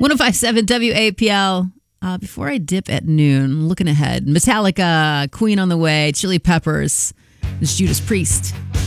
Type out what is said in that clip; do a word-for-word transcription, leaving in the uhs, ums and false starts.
ten fifty-seven W A P L. Uh, before I dip at noon, looking ahead, Metallica, Queen on the way, Chili Peppers, this Judas Priest.